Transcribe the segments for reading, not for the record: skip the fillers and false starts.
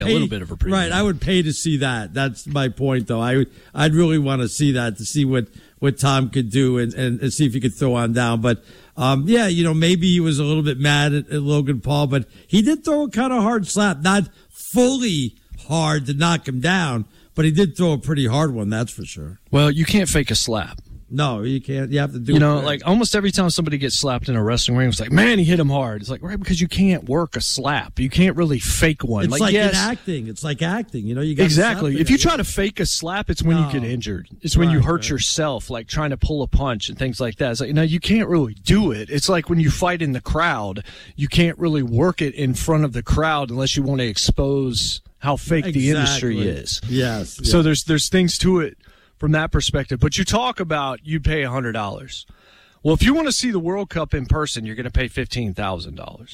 a little bit of a preview. Right, I would pay to see that. That's my point, though. I'd really want to see that, to see what Tom could do and see if he could throw on down. But, maybe he was a little bit mad at Logan Paul, but he did throw a kind of hard slap. Not fully hard to knock him down, but he did throw a pretty hard one, that's for sure. Well, you can't fake a slap. No, you can't. You have to do it. Like almost every time somebody gets slapped in a wrestling ring, it's like, man, he hit him hard. It's like, right, because you can't work a slap. You can't really fake one. It's like in acting. It's like acting. You got exactly. If you try to fake a slap, it's when you get injured. It's when you hurt yourself, like trying to pull a punch and things like that. It's like, you can't really do it. It's like when you fight in the crowd, you can't really work it in front of the crowd unless you want to expose how fake the industry is. Yes. So there's things to it from that perspective. But you talk about you pay $100. Well, if you want to see the World Cup in person, you're going to pay $15,000.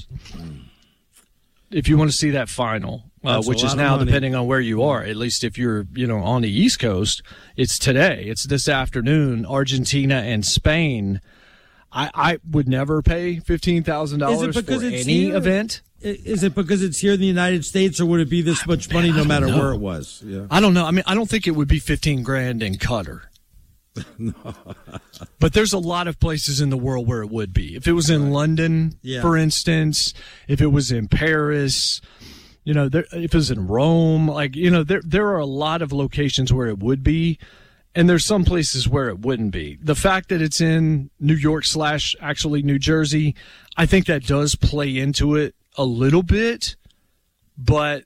If you want to see that final, which is now depending on where you are, at least if you're, on the East Coast, it's today. It's this afternoon, Argentina and Spain. I would never pay $15,000 for any event. Is it because it's here in the United States, or would it be this much money no matter where it was? Yeah. I don't know. I mean, I don't think it would be $15,000 in Qatar. No. But there's a lot of places in the world where it would be. If it was in London, for instance, if it was in Paris, if it was in Rome, there are a lot of locations where it would be. And there's some places where it wouldn't be. The fact that it's in New York / actually New Jersey, I think that does play into it a little bit. But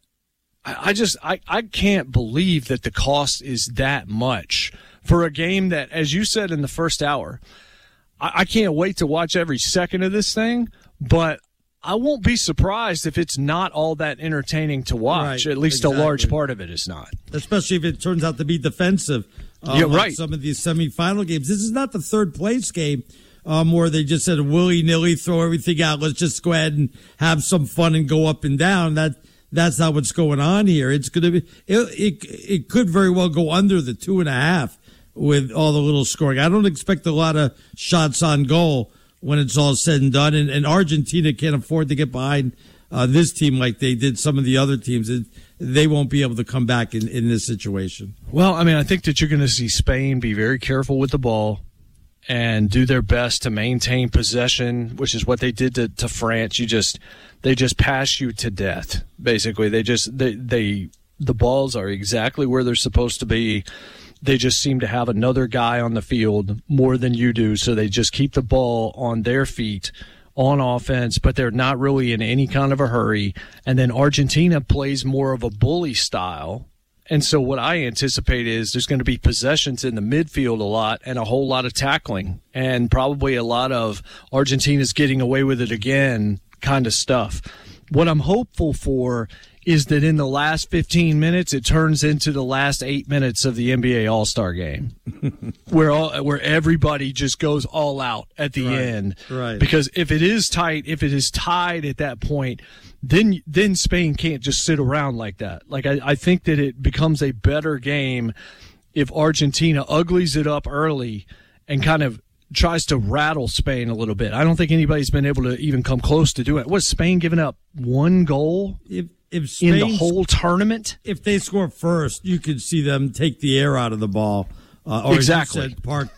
I can't believe that the cost is that much for a game that, as you said in the first hour, I can't wait to watch every second of this thing. But I won't be surprised if it's not all that entertaining to watch. At least a large part of it is not. Especially if it turns out to be defensive. Like some of these semifinal games. This is not the third place game where they just said willy-nilly throw everything out. Let's just go ahead and have some fun and go up and down. That's not what's going on here. It's going to be. It could very well go under the 2.5 with all the little scoring. I don't expect a lot of shots on goal when it's all said and done. And Argentina can't afford to get behind this team like they did some of the other teams. They won't be able to come back in this situation. Well, I mean, I think that you're going to see Spain be very careful with the ball and do their best to maintain possession, which is what they did to France. They just pass you to death, basically. The balls are exactly where they're supposed to be. They just seem to have another guy on the field more than you do, so they just keep the ball on their feet on offense, but they're not really in any kind of a hurry. And then Argentina plays more of a bully style. And so what I anticipate is there's going to be possessions in the midfield a lot and a whole lot of tackling and probably a lot of Argentina's getting away with it again kind of stuff. What I'm hopeful for is that in the last 15 minutes, it turns into the last 8 minutes of the NBA All-Star game, where everybody just goes all out at the end. Right. Because if it is tight, if it is tied at that point, then Spain can't just sit around like that. Like I think that it becomes a better game if Argentina uglies it up early and kind of tries to rattle Spain a little bit. I don't think anybody's been able to even come close to doing it. Was Spain giving up one goal? If Spain, in the whole tournament? If they score first, you could see them take the air out of the ball. Or exactly. As you said, park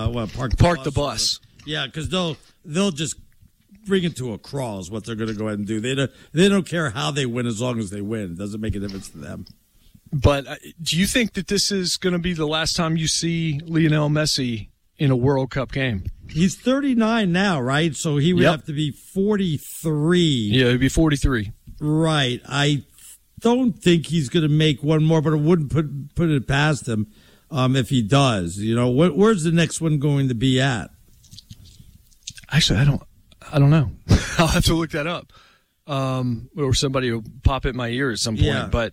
the bus. Yeah, because they'll just bring it to a crawl is what they're going to go ahead and do. They don't care how they win as long as they win. It doesn't make a difference to them. But do you think that this is going to be the last time you see Lionel Messi in a World Cup game? He's 39 now, right? So he would have to be 43. Yeah, he'd be 43. Right. I don't think he's going to make one more, but it wouldn't put it past him if he does. Where's the next one going to be at? Actually, I don't know. I'll have to look that up. Or somebody will pop it in my ear at some point. Yeah. But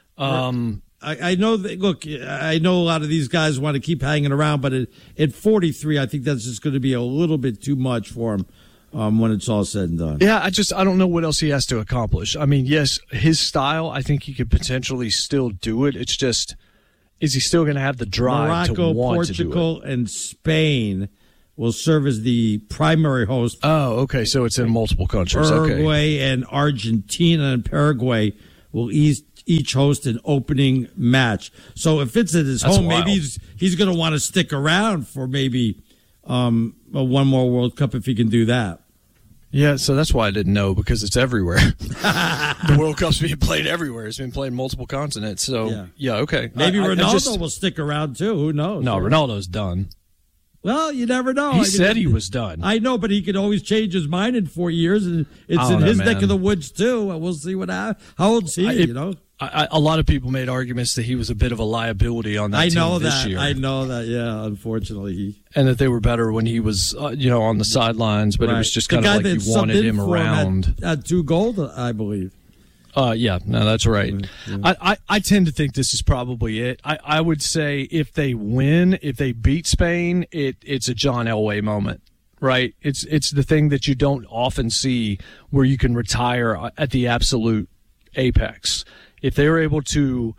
I know that. Look, I know a lot of these guys want to keep hanging around, but at 43, I think that's just going to be a little bit too much for him. When it's all said and done. Yeah, I don't know what else he has to accomplish. I mean, yes, his style, I think he could potentially still do it. It's just, is he still going to have the drive to want to do it? Portugal, and Spain will serve as the primary host. Oh, okay, so it's in multiple countries. Uruguay and Argentina and Paraguay will each each host an opening match. So if it's at his home, wild. maybe he's going to want to stick around for maybe one more World Cup if he can do that. Yeah, so that's why I didn't know, because it's everywhere. The World Cup's being played everywhere. It's been played in multiple continents. So, yeah okay. Maybe Ronaldo will stick around, too. Who knows? No, Ronaldo's done. Well, you never know. He said he was done. I know, but he could always change his mind in 4 years, and it's in his neck of the woods, too. We'll see what happens. How old is he, a lot of people made arguments that he was a bit of a liability on that team this year. I know that, yeah, unfortunately. And that they were better when he was, on the sidelines, but it was just kind of like you wanted him around. Had 2 goals, I believe. That's right. Yeah. I tend to think this is probably it. I would say if they win, if they beat Spain, it's a John Elway moment, right? It's the thing that you don't often see where you can retire at the absolute apex. If they were able to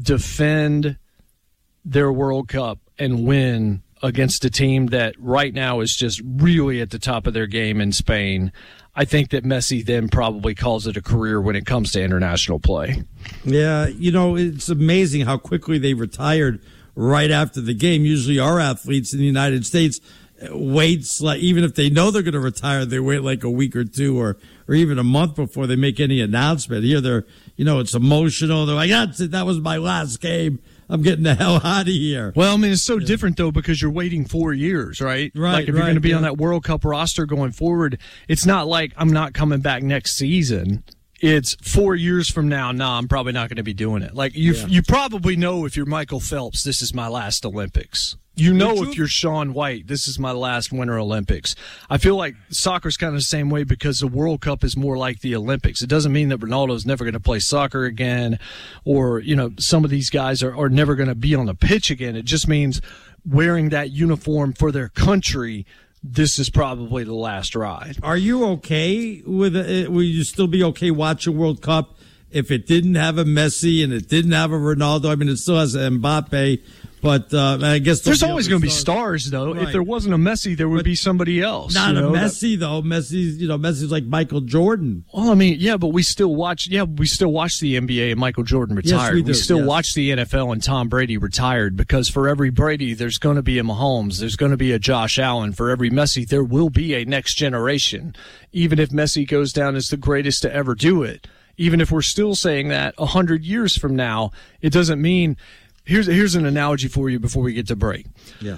defend their World Cup and win against a team that right now is just really at the top of their game in Spain, I think that Messi then probably calls it a career when it comes to international play. Yeah, it's amazing how quickly they retired right after the game. Usually our athletes in the United States waits, like, even if they know they're going to retire, they wait like a week or 2 or even a month before they make any announcement. Here they're, it's emotional. They're like, that's it. That was my last game. I'm getting the hell out of here. Well, I mean, it's so different, though, because you're waiting 4 years, right? Right. Like, if you're going to be on that World Cup roster going forward, it's not like I'm not coming back next season. It's 4 years from now. No, I'm probably not going to be doing it. Like, you probably know if you're Michael Phelps, this is my last Olympics. If you're Shaun White, this is my last Winter Olympics. I feel like soccer's kind of the same way because the World Cup is more like the Olympics. It doesn't mean that Ronaldo's never going to play soccer again, or, some of these guys are never going to be on the pitch again. It just means wearing that uniform for their country, this is probably the last ride. Are you okay with it? Will you still be okay watching World Cup if it didn't have a Messi and it didn't have a Ronaldo? I mean, it still has an Mbappe. But I guess there's always going to be stars, though. Right. If there wasn't a Messi, there would be somebody else. Not a Messi, though. Messi's like Michael Jordan. Well, I mean, yeah, but we still watch. Yeah, we still watch the NBA and Michael Jordan retired. Yes, we still watch the NFL and Tom Brady retired, because for every Brady, there's going to be a Mahomes. There's going to be a Josh Allen. For every Messi, there will be a next generation. Even if Messi goes down as the greatest to ever do it, even if we're still saying that 100 years from now, it doesn't mean. Here's an analogy for you before we get to break. Yeah.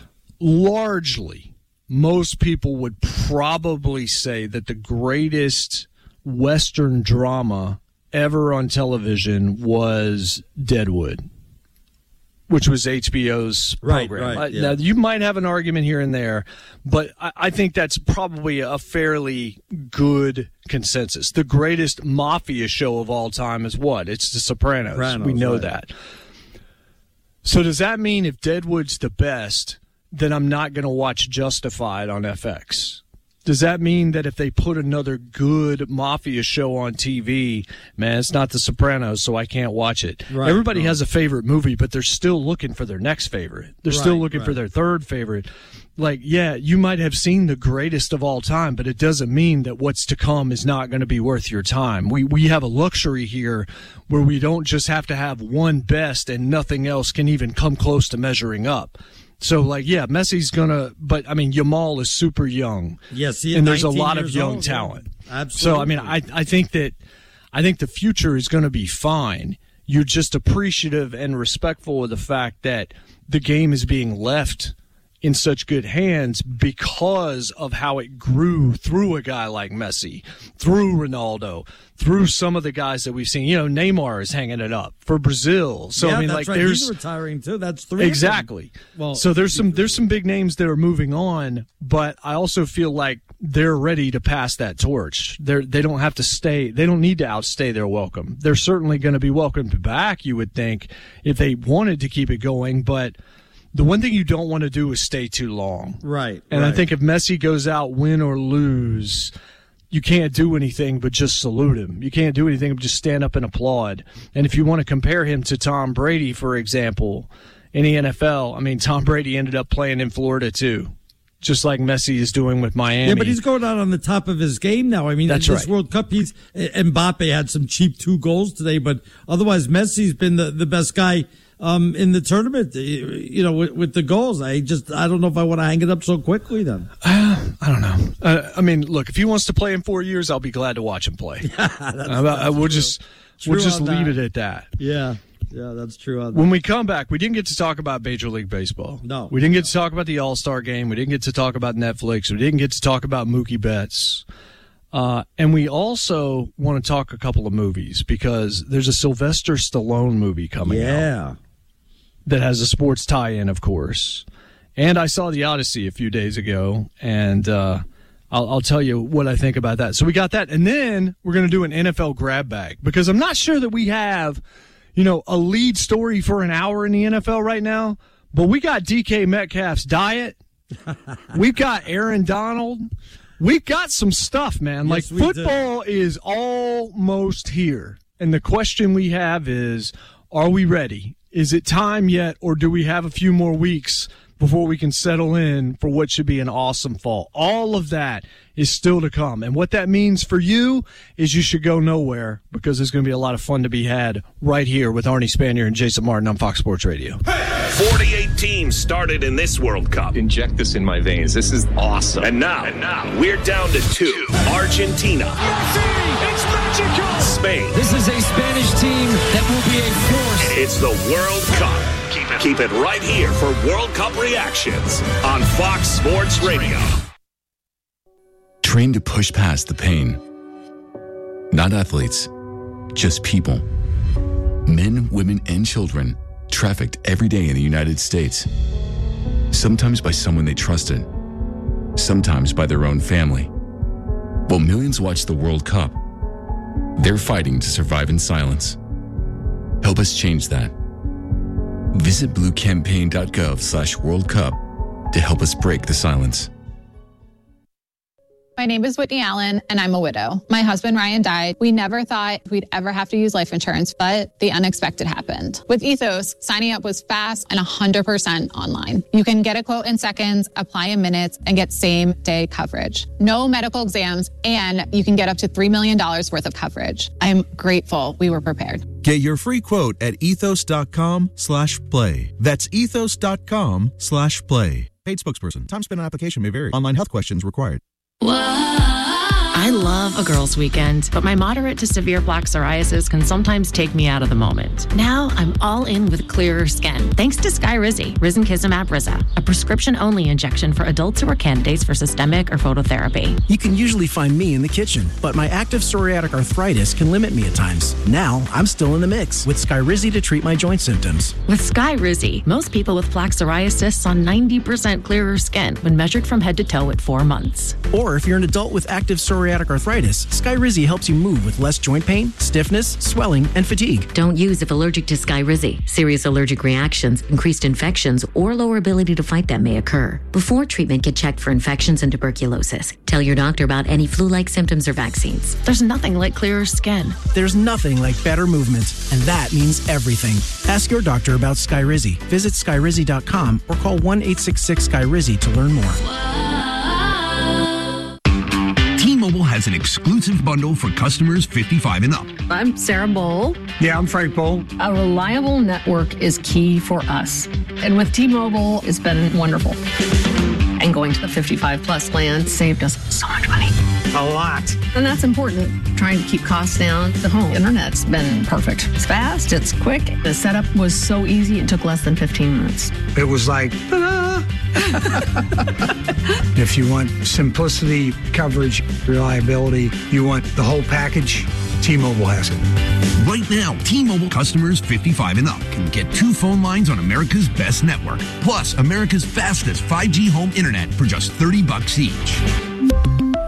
Largely, most people would probably say that the greatest Western drama ever on television was Deadwood, which was HBO's program. Right, yeah. Now, you might have an argument here and there, but I think that's probably a fairly good consensus. The greatest mafia show of all time is what? It's The Sopranos. We know that. So does that mean if Deadwood's the best, then I'm not going to watch Justified on FX? Does that mean that if they put another good mafia show on TV, man, it's not The Sopranos, so I can't watch it? Right, Everybody has a favorite movie, but they're still looking for their next favorite. They're still looking for their third favorite. Like, yeah, you might have seen the greatest of all time, but it doesn't mean that what's to come is not going to be worth your time. We have a luxury here where we don't just have to have one best and nothing else can even come close to measuring up. So, like, yeah, Messi's going to – but, I mean, Yamal is super young. Yes, and there's a lot of young talent. Absolutely. So, I mean, I think the future is going to be fine. You're just appreciative and respectful of the fact that the game is being left in such good hands because of how it grew through a guy like Messi, through Ronaldo, through some of the guys that we've seen. Neymar is hanging it up for Brazil. So yeah, I mean, that's like, right. there's He's retiring too. That's 3 exactly. Well, so there's some big names that are moving on, but I also feel like they're ready to pass that torch. They don't have to stay. They don't need to outstay their welcome. They're certainly going to be welcomed back, you would think, if they wanted to keep it going, but the one thing you don't want to do is stay too long. Right. And I think if Messi goes out, win or lose, you can't do anything but just salute him. You can't do anything but just stand up and applaud. And if you want to compare him to Tom Brady, for example, in the NFL, I mean, Tom Brady ended up playing in Florida too. just like Messi is doing with Miami. Yeah, but he's going out on the top of his game now. I mean, that's this right. World Cup, Mbappe had some cheap 2 goals today, but otherwise Messi's been the best guy in the tournament, with the goals. I don't know if I want to hang it up so quickly then. I don't know. I mean, look, if he wants to play in 4 years, I'll be glad to watch him play. We'll just leave it at that. Yeah. Yeah, that's true. When we come back, we didn't get to talk about Major League Baseball. No. We didn't get to talk about the All-Star Game. We didn't get to talk about Netflix. We didn't get to talk about Mookie Betts. And we also want to talk a couple of movies because there's a Sylvester Stallone movie coming out that has a sports tie-in, of course. And I saw The Odyssey a few days ago, and I'll tell you what I think about that. So we got that. And then we're going to do an NFL grab bag because I'm not sure that we have – a lead story for an hour in the NFL right now, but we got DK Metcalf's diet. We've got Aaron Donald. We've got some stuff, man. Yes, football is almost here. And the question we have is, are we ready? Is it time yet, or do we have a few more weeks before we can settle in for what should be an awesome fall? All of that is still to come. And what that means for you is you should go nowhere because there's going to be a lot of fun to be had right here with Arnie Spanier and Jason Martin on Fox Sports Radio. 48 teams started in this World Cup. Inject this in my veins. This is awesome. And now we're down to 2. Argentina. Messi, it's magical. Spain. This is a Spanish team that will be a force. It's the World Cup. Keep it right here for World Cup reactions on Fox Sports Radio. Trained to push past the pain. Not athletes, just people. Men, women, and children trafficked every day in the United States. Sometimes by someone they trusted, sometimes by their own family. While millions watch the World Cup, they're fighting to survive in silence. Help us change that. Visit bluecampaign.gov/World Cup to help us break the silence. My name is Whitney Allen, and I'm a widow. My husband, Ryan, died. We never thought we'd ever have to use life insurance, but the unexpected happened. With Ethos, signing up was fast and 100% online. You can get a quote in seconds, apply in minutes, and get same-day coverage. No medical exams, and you can get up to $3 million worth of coverage. I'm grateful we were prepared. Get your free quote at ethos.com/play. That's ethos.com/play. Paid spokesperson. Time spent on application may vary. Online health questions required. I love a girls' weekend, but my moderate to severe plaque psoriasis can sometimes take me out of the moment. Now I'm all in with clearer skin, thanks to Skyrizi, risankizumab Riza, a prescription-only injection for adults who are candidates for systemic or phototherapy. You can usually find me in the kitchen, but my active psoriatic arthritis can limit me at times. Now I'm still in the mix with Skyrizi to treat my joint symptoms. With Skyrizi, most people with plaque psoriasis saw 90% clearer skin when measured from head to toe at 4 months. Or if you're an adult with active psoriatic arthritis, Skyrizi helps you move with less joint pain, stiffness, swelling, and fatigue. Don't use if allergic to Skyrizi. Serious allergic reactions, increased infections, or lower ability to fight them may occur. Before treatment, get checked for infections and tuberculosis. Tell your doctor about any flu-like symptoms or vaccines. There's nothing like clearer skin. There's nothing like better movement, and that means everything. Ask your doctor about Skyrizi. Visit Skyrizi.com or call 1-866-SKYRIZI to learn more. T-Mobile has an exclusive bundle for customers 55 and up. I'm Sarah Bowl. Yeah, I'm Frank Bowl. A reliable network is key for us. And with T-Mobile, it's been wonderful. And going to the 55 plus plan saved us so much money. A lot. And that's important. Trying to keep costs down. The home internet's been perfect. It's fast, it's quick. The setup was so easy, it took less than 15 minutes. It was like, ta-da! If you want simplicity, coverage, reliability, you want the whole package, T-Mobile has it. Right now, T-Mobile customers 55 and up can get 2 phone lines on America's best network, plus America's fastest 5G home internet for just $30 each.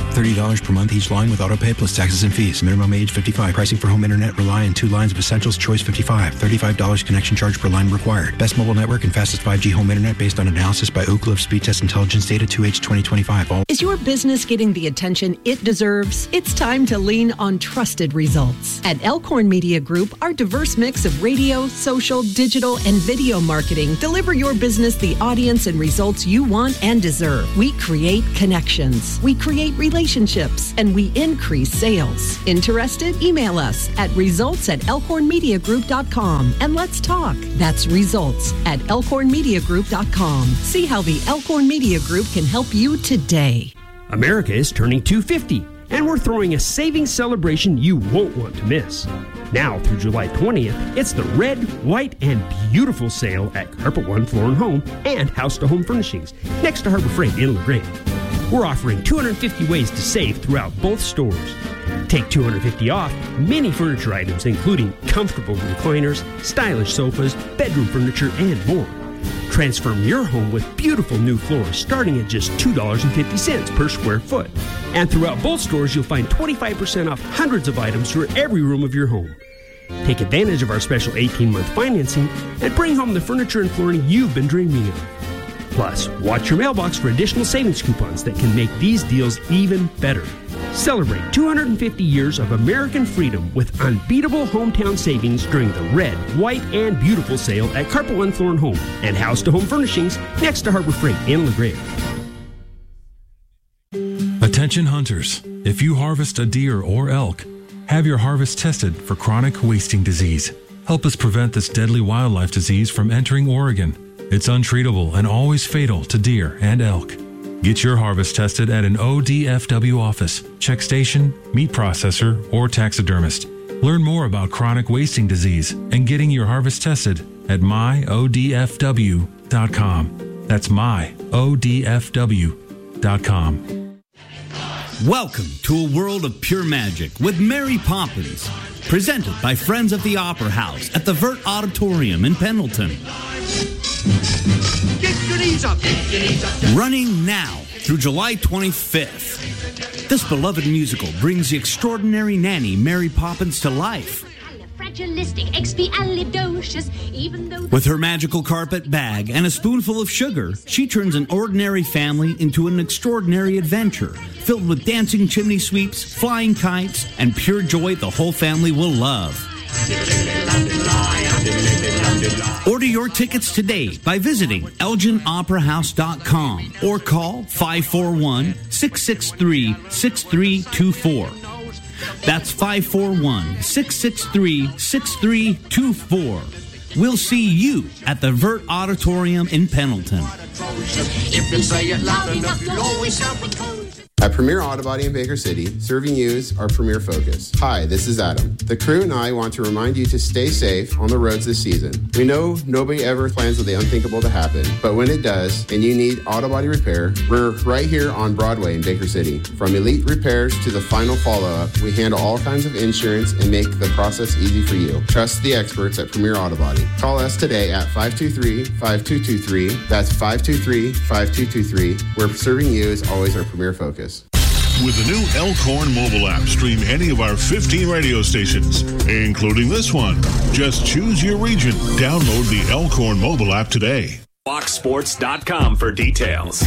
$30 per month each line with autopay plus taxes and fees. Minimum age 55. Pricing for home internet rely on 2 lines of Essentials. Choice 55. $35 connection charge per line required. Best mobile network and fastest 5G home internet based on analysis by Ookla of Speed Test Intelligence data 2H 2025. Is your business getting the attention it deserves? It's time to lean on trusted results. At Elkhorn Media Group, our diverse mix of radio, social, digital, and video marketing deliver your business the audience and results you want and deserve. We create connections, we create relationships, and we increase sales. Interested? Email us at results@elkhornmediagroup.com and let's talk. That's results@elkhornmediagroup.com. See how the Elkhorn Media Group can help you today. America is turning 250, and we're throwing a savings celebration you won't want to miss. Now through July 20th, it's the Red, White, and Beautiful sale at Carpet One Floor & Home and House to Home Furnishings, next to Harbor Freight in LaGrange. We're offering 250 ways to save throughout both stores. Take $250 off many furniture items, including comfortable recliners, stylish sofas, bedroom furniture, and more. Transform your home with beautiful new floors starting at just $2.50 per square foot. And throughout both stores, you'll find 25% off hundreds of items for every room of your home. Take advantage of our special 18-month financing and bring home the furniture and flooring you've been dreaming of. Plus, watch your mailbox for additional savings coupons that can make these deals even better. Celebrate 250 years of American freedom with unbeatable hometown savings during the Red, White, and Beautiful sale at Carpet One Floor & Home and House to Home Furnishings next to Harbor Freight in LaGrange. Attention hunters, if you harvest a deer or elk, have your harvest tested for chronic wasting disease. Help us prevent this deadly wildlife disease from entering Oregon. It's untreatable and always fatal to deer and elk. Get your harvest tested at an ODFW office, check station, meat processor, or taxidermist. Learn more about chronic wasting disease and getting your harvest tested at myodfw.com. That's myodfw.com. Welcome to a world of pure magic with Mary Poppins, presented by Friends of the Opera House at the Vert Auditorium in Pendleton. Get your knees up, get your knees up. Running now through July 25th. This beloved musical brings the extraordinary nanny Mary Poppins to life. With her magical carpet bag and a spoonful of sugar, she turns an ordinary family into an extraordinary adventure filled with dancing chimney sweeps, flying kites, and pure joy the whole family will love. Order your tickets today by visiting ElginOperaHouse.com or call 541-663-6324. That's 541-663-6324. We'll see you at the Vert Auditorium in Pendleton. If you say it loud enough, you'll always sound At Premier Auto Body in Baker City, serving you is our premier focus. Hi, this is Adam. The crew and I want to remind you to stay safe on the roads this season. We know nobody ever plans for the unthinkable to happen, but when it does, and you need auto body repair, we're right here on Broadway in Baker City. From elite repairs to the final follow-up, we handle all kinds of insurance and make the process easy for you. Trust the experts at Premier Auto Body. Call us today at 523-5223. That's 523-5223, where serving you is always our premier focus. With the new Elkhorn mobile app, stream any of our 15 radio stations, including this one. Just choose your region. Download the Elkhorn mobile app today. FoxSports.com for details.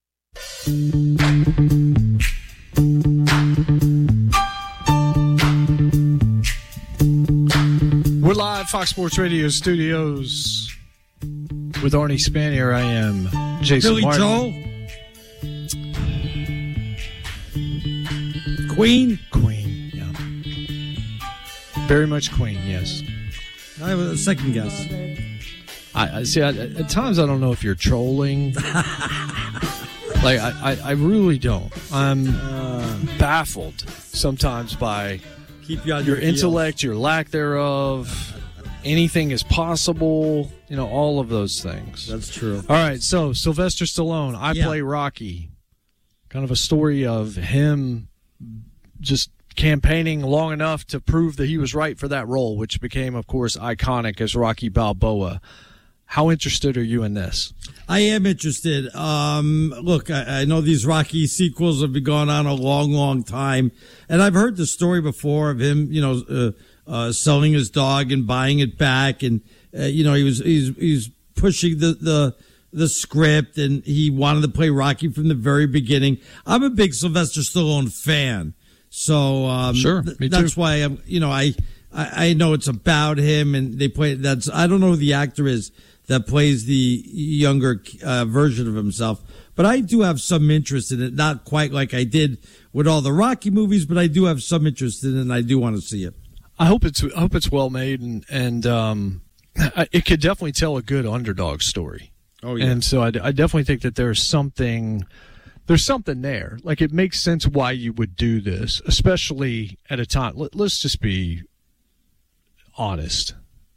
We're live, Fox Sports Radio studios with Arnie Spanier. I am Jason Billy Martin. Joel. Queen, yeah. Very much Queen, yes. I have a second guess. I see. At times, I don't know if you're trolling. Like, I really don't. I'm baffled sometimes by keep you on your your intellect, your lack thereof. Anything is possible. You know, all of those things. That's true. All right, so Sylvester Stallone, I Play Rocky. Kind of a story of him just campaigning long enough to prove that he was right for that role, which became, of course, iconic as Rocky Balboa. How interested are you in this? I am interested. Look, I know these Rocky sequels have been going on a long, long time, and I've heard the story before of him, selling his dog and buying it back, and he's pushing the script, and he wanted to play Rocky from the very beginning. I'm a big Sylvester Stallone fan, so sure, me that's too. why I'm. I know it's about him, and they play. I don't know who the actor is that plays the younger version of himself. But I do have some interest in it, not quite like I did with all the Rocky movies, but I do have some interest in it, and I do want to see it. I hope it's well made, and it could definitely tell a good underdog story. Oh yeah, and so I definitely think that there's something there. Like, it makes sense why you would do this, especially at a time. Let's just be honest.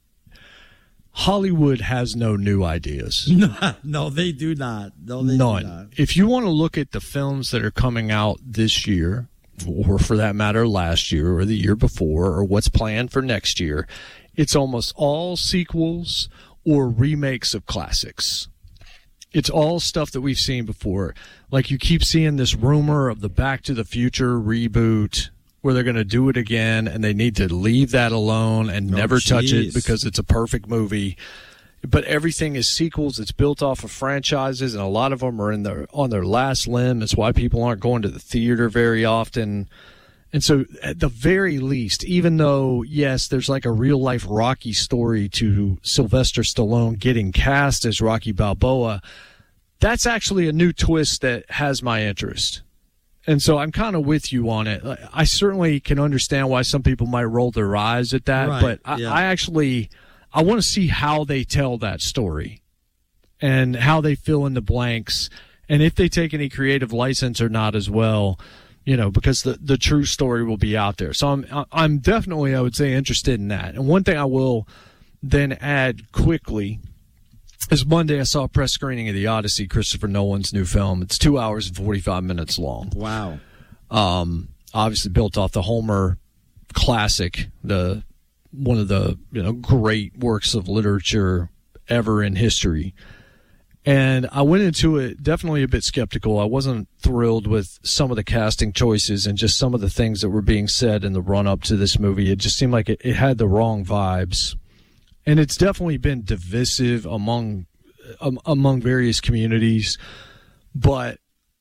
Hollywood has no new ideas. No, they do not. No, they None. Do not. If you want to look at the films that are coming out this year, or for that matter last year or the year before, or what's planned for next year, it's almost all sequels or remakes of classics. It's all stuff that we've seen before. Like, you keep seeing this rumor of the Back to the Future reboot, where they're going to do it again, and they need to leave that alone and never touch it because it's a perfect movie. But everything is sequels. It's built off of franchises, and a lot of them are on their last limb. It's why people aren't going to the theater very often. And so, at the very least, even though, yes, there's like a real-life Rocky story to Sylvester Stallone getting cast as Rocky Balboa, that's actually a new twist that has my interest. And so I'm kind of with you on it. I certainly can understand why some people might roll their eyes at that, right, but yeah. I want to see how they tell that story and how they fill in the blanks, and if they take any creative license or not as well, because the true story will be out there. So I'm definitely, I would say, interested in that. And one thing I will then add quickly is Monday I saw a press screening of The Odyssey, Christopher Nolan's new film. It's 2 hours and 45 minutes long. Wow. Obviously built off the Homer classic, one of the great works of literature ever in history. And I went into it definitely a bit skeptical. I wasn't thrilled with some of the casting choices and just some of the things that were being said in the run-up to this movie. It just seemed like it had the wrong vibes. And it's definitely been divisive among various communities. But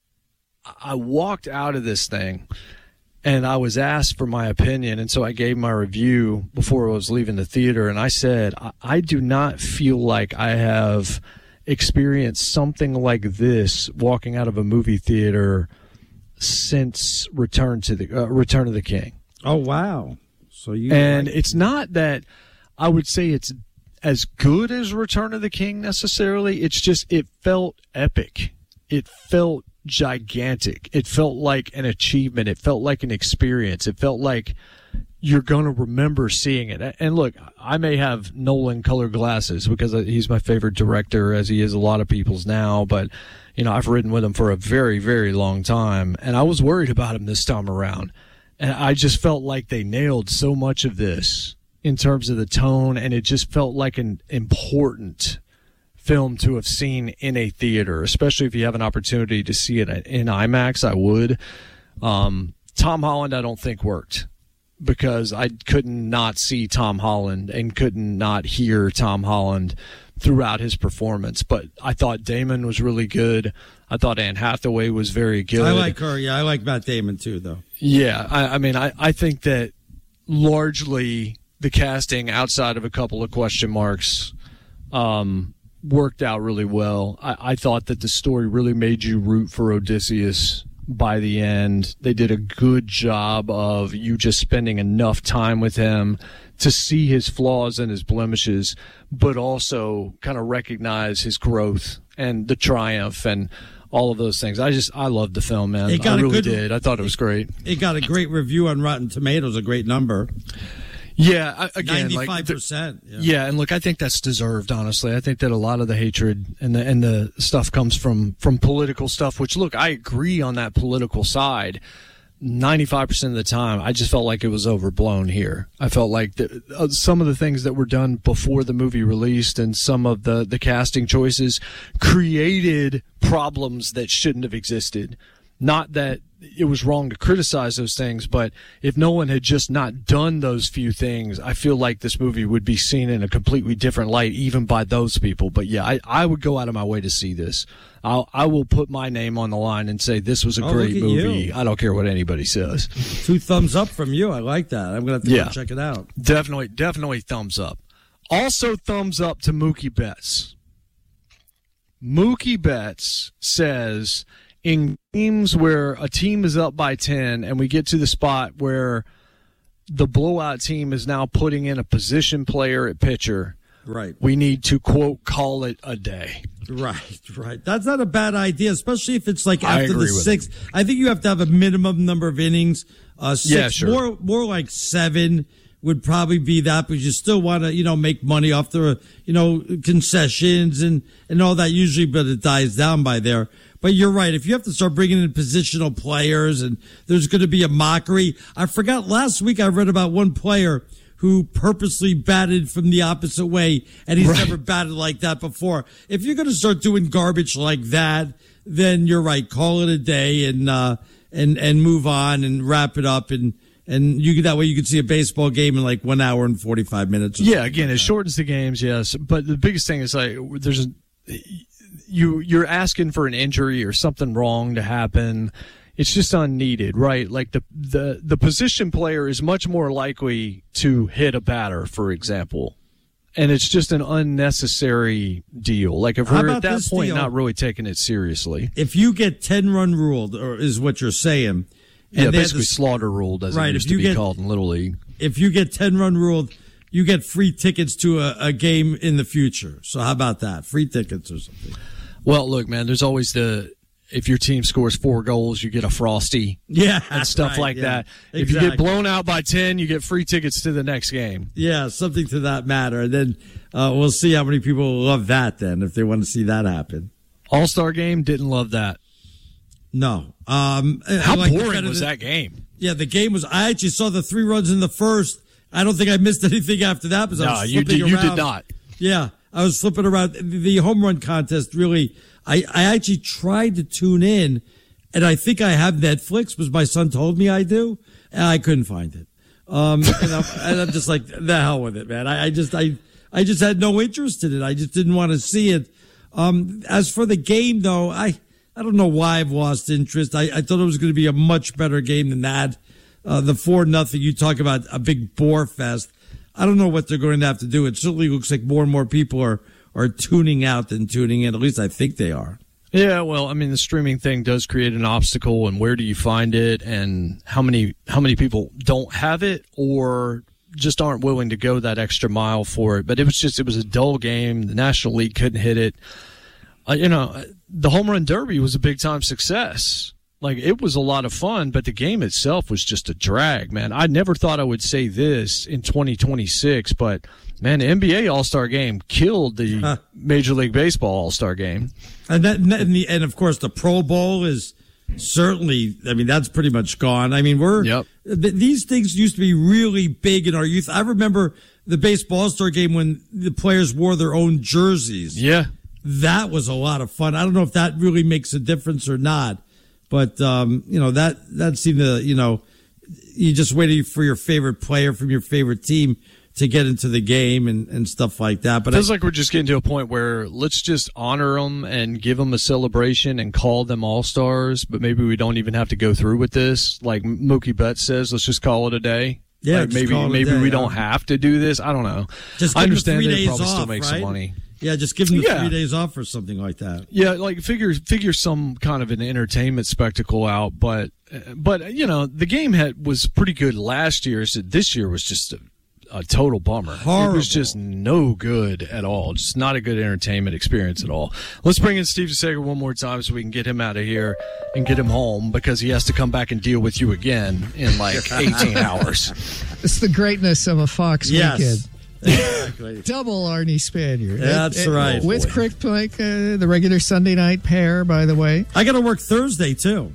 I walked out of this thing, and I was asked for my opinion, and so I gave my review before I was leaving the theater, and I said, I do not feel like I have experienced something like this walking out of a movie theater since Return of the King. Oh, wow. It's not that I would say it's as good as Return of the King necessarily. It's just, it felt epic. It felt gigantic. It felt like an achievement. It felt like an experience. It felt like you're going to remember seeing it. And look, I may have Nolan colored glasses because he's my favorite director, as he is a lot of people's now, but I've ridden with him for a very, very long time, and I was worried about him this time around. And I just felt like they nailed so much of this in terms of the tone, and it just felt like an important film to have seen in a theater, especially if you have an opportunity to see it in IMAX. I would. Tom Holland, I don't think worked, because I couldn't not see Tom Holland and couldn't not hear Tom Holland throughout his performance. But I thought Damon was really good. I thought Anne Hathaway was very good. I like her. Yeah, I like Matt Damon too, though. Yeah, I think that largely the casting, outside of a couple of question marks, worked out really well. I thought that the story really made you root for Odysseus by the end. They did a good job of you just spending enough time with him to see his flaws and his blemishes, but also kind of recognize his growth and the triumph and all of those things. I loved the film, man. I really did. I thought it was great. It got a great review on Rotten Tomatoes, a great number. Yeah, again, 95%. Yeah, and look, I think that's deserved, honestly. I think that a lot of the hatred and the stuff comes from political stuff, which, look, I agree on that political side. 95% of the time, I just felt like it was overblown here. I felt like some of the things that were done before the movie released and some of the casting choices created problems that shouldn't have existed. Not that it was wrong to criticize those things, but if no one had just not done those few things, I feel like this movie would be seen in a completely different light, even by those people. But yeah, I would go out of my way to see this. I will put my name on the line and say this was a great movie. I don't care what anybody says. 2 thumbs up from you. I like that. I'm going to have to go check it out. Definitely thumbs up. Also thumbs up to Mookie Betts. Mookie Betts says in games where a team is up by 10 and we get to the spot where the blowout team is now putting in a position player at pitcher, right, we need to, quote, call it a day. Right. That's not a bad idea, especially if it's like after the 6th. I think you have to have a minimum number of innings. 6, yeah, sure. More like 7 would probably be that, but you still want to, make money off the, concessions and all that usually, but it dies down by there. But you're right. If you have to start bringing in positional players and there's going to be a mockery. I forgot last week I read about one player who purposely batted from the opposite way, and he's never batted like that before. If you're going to start doing garbage like that, then you're right. Call it a day and move on and wrap it up, and that way you can see a baseball game in like 1 hour and 45 minutes. Yeah, again, it shortens the games, yes. But the biggest thing is like you're asking for an injury or something wrong to happen. It's just unneeded, right? Like the position player is much more likely to hit a batter, for example. And it's just an unnecessary deal. Like if we're at that point not really taking it seriously. If you get 10-run ruled, or is what you're saying. Yeah, basically slaughter ruled, as it used to be called in Little League. If you get 10-run ruled, you get free tickets to a game in the future. So how about that? Free tickets or something. Well, look, man, there's always if your team scores 4 goals, you get a Frosty. Yeah. And stuff like that. Exactly. If you get blown out by 10, you get free tickets to the next game. Yeah, something to that matter. And then we'll see how many people love that then, if they want to see that happen. All-Star Game, didn't love that. No. How boring was that game? Yeah, the game was, I actually saw the 3 runs in the first. I don't think I missed anything after that because I was flipping around. You did not. Yeah, I was flipping around. The home run contest really, I actually tried to tune in, and I think I have Netflix because my son told me I do, and I couldn't find it. And I'm just like, the hell with it, man. I just had no interest in it. I just didn't want to see it. As for the game, though, I don't know why I've lost interest. I thought it was going to be a much better game than that. The 4-0, you talk about a big bore fest. I don't know what they're going to have to do. It certainly looks like more and more people are tuning out than tuning in. At least I think they are. Yeah, well, I mean, the streaming thing does create an obstacle, and where do you find it, and how many people don't have it or just aren't willing to go that extra mile for it. But it was a dull game. The National League couldn't hit it. The Home Run Derby was a big-time success. Like, it was a lot of fun, but the game itself was just a drag, man. I never thought I would say this in 2026, but, man, the NBA All-Star Game killed the Major League Baseball All-Star Game. And of course, the Pro Bowl is certainly, I mean, that's pretty much gone. I mean, these things used to be really big in our youth. I remember the Baseball All-Star Game when the players wore their own jerseys. Yeah. That was a lot of fun. I don't know if that really makes a difference or not. But, that seemed to, you just waiting for your favorite player from your favorite team to get into the game and stuff like that. But it feels like we're just getting to a point where let's just honor them and give them a celebration and call them all-stars, but maybe we don't even have to go through with this. Like Mookie Betts says, let's just call it a day. Yeah, like maybe we don't have to do this. I don't know. Just I understand they probably off, still make right? some money. Yeah, just give them the 3 days off or something like that. Yeah, like figure some kind of an entertainment spectacle out. But the game was pretty good last year. So this year was just a total bummer. Horrible. It was just no good at all. Just not a good entertainment experience at all. Let's bring in Steve DeSager one more time so we can get him out of here and get him home because he has to come back and deal with you again in like 18 hours. It's the greatness of a Fox weekend. Exactly. Double Arnie Spanier. That's right. With Crick Plank, the regular Sunday night pair, by the way. I got to work Thursday, too.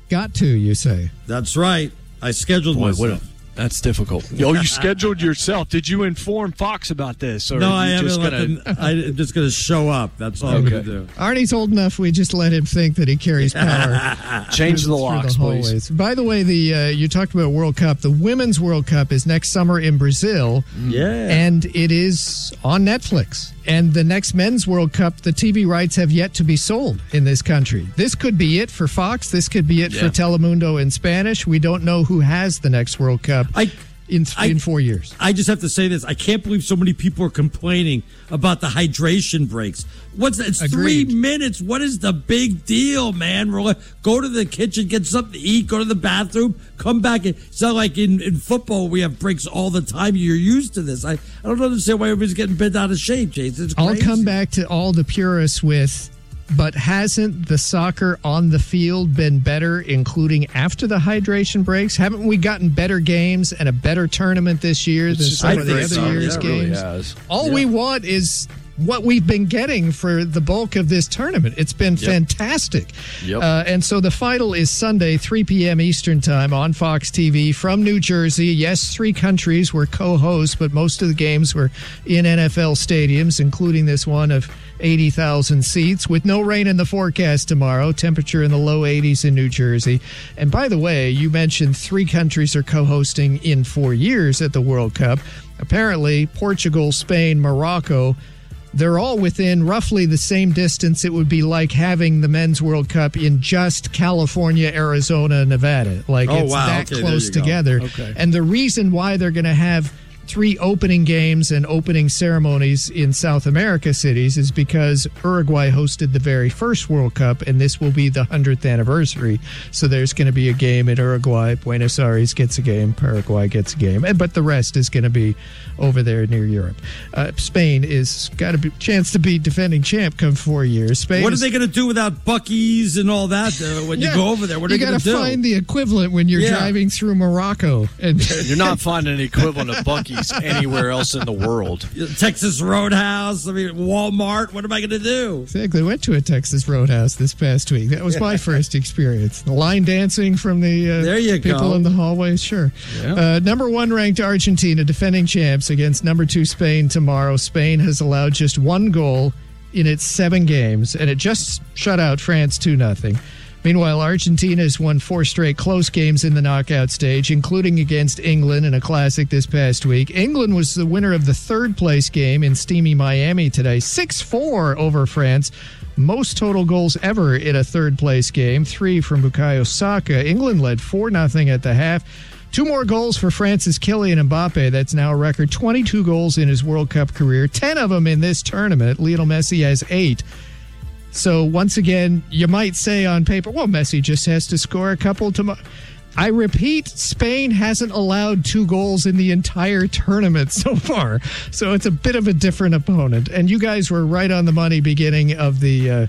Got to, you say? That's right. I scheduled myself. That's difficult. Oh, you scheduled yourself. Did you inform Fox about this? Or no, I haven't. I'm just going to show up. That's all I'm going to do. Arnie's old enough. We just let him think that he carries power. Change the locks, please. By the way, you talked about World Cup. The Women's World Cup is next summer in Brazil. Yeah. And it is on Netflix. And the next Men's World Cup, the TV rights have yet to be sold in this country. This could be it for Fox. This could be it for Telemundo in Spanish. We don't know who has the next World Cup in 4 years. I just have to say this. I can't believe so many people are complaining about the hydration breaks. What's that? It's Agreed. 3 minutes. What is the big deal, man? Go to the kitchen, get something to eat, go to the bathroom, come back. It's not like in football we have breaks all the time. You're used to this. I don't understand why everybody's getting bent out of shape, Jason. It's crazy. I'll come back to all the purists with, but hasn't the soccer on the field been better, including after the hydration breaks? Haven't we gotten better games and a better tournament this year than some of the other year's games? Really all we want is what we've been getting for the bulk of this tournament. It's been fantastic. And so the final is Sunday, 3 p.m. Eastern Time on Fox TV from New Jersey. Yes, 3 countries were co-hosts, but most of the games were in NFL stadiums, including this one of 80,000 seats with no rain in the forecast tomorrow. Temperature in the low 80s in New Jersey. And by the way, you mentioned 3 countries are co-hosting in 4 years at the World Cup. Apparently, Portugal, Spain, Morocco, they're all within roughly the same distance. It would be like having the Men's World Cup in just California, Arizona, Nevada. It's that close together. Okay. And the reason why they're going to have 3 opening games and opening ceremonies in South America cities is because Uruguay hosted the very first World Cup, and this will be the 100th anniversary. So there's going to be a game in Uruguay. Buenos Aires gets a game. Paraguay gets a game. But the rest is going to be over there near Europe. Spain is got a chance to be defending champ come 4 years. Spain. What are they going to do without Buc-ee's and all that when you go over there? What are they going to do? You got to find the equivalent when you're driving through Morocco. And you're not finding an equivalent of Buc-ee's anywhere else in the world. Texas Roadhouse, Walmart. What am I going to do? Exactly. I went to a Texas Roadhouse this past week. That was my first experience. The line dancing from the people in the hallways. Sure. Yeah. Number 1 ranked Argentina, defending champs, against number 2 Spain tomorrow. Spain has allowed just 1 goal in its 7 games, and it just shut out France 2-0. Meanwhile, Argentina has won 4 straight close games in the knockout stage, including against England in a classic this past week. England was the winner of the 3rd-place game in steamy Miami today, 6-4 over France. Most total goals ever in a 3rd-place game, 3 from Bukayo Saka. England led 4-0 at the half. 2 more goals for France's Kylian Mbappe. That's now a record 22 goals in his World Cup career, 10 of them in this tournament. Lionel Messi has 8. So once again, you might say on paper, well, Messi just has to score a couple tomorrow. I repeat, Spain hasn't allowed 2 goals in the entire tournament so far. So it's a bit of a different opponent. And you guys were right on the money beginning of the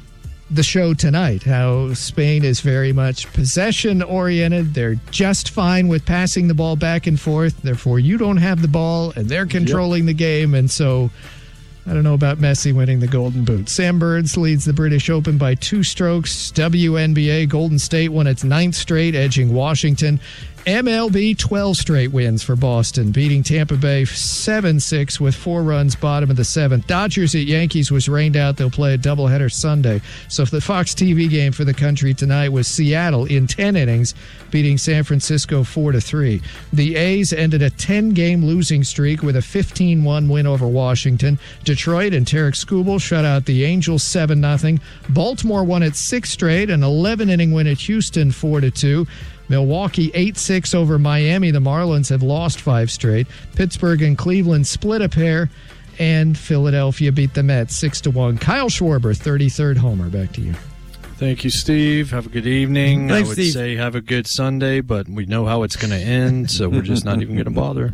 show tonight, how Spain is very much possession-oriented. They're just fine with passing the ball back and forth. Therefore, you don't have the ball, and they're controlling the game. And so I don't know about Messi winning the Golden Boot. Sam Burns leads the British Open by 2 strokes. WNBA, Golden State won its 9th straight, edging Washington. MLB, 12 straight wins for Boston, beating Tampa Bay 7-6 with 4 runs, bottom of the 7th. Dodgers at Yankees was rained out. They'll play a doubleheader Sunday. So the Fox TV game for the country tonight was Seattle in 10 innings, beating San Francisco 4-3. The A's ended a 10-game losing streak with a 15-1 win over Washington. Detroit and Tarek Skubal shut out the Angels 7-0. Baltimore won its 6th straight, an 11-inning win at Houston 4-2. Milwaukee 8-6 over Miami. The Marlins have lost 5 straight. Pittsburgh and Cleveland split a pair. And Philadelphia beat the Mets 6-1. Kyle Schwarber, 33rd homer. Back to you. Thank you, Steve. Have a good evening. Thanks, I would Steve. say have a good Sunday, but we know how it's going to end, so we're just not even going to bother.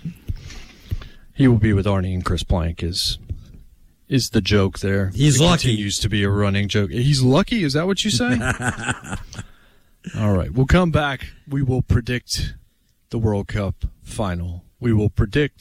He will be with Arnie and Chris Plank is the joke there. He's lucky. Continues to be a running joke. He's lucky? Is that what you say? All right. We'll come back. We will predict the World Cup final. We will predict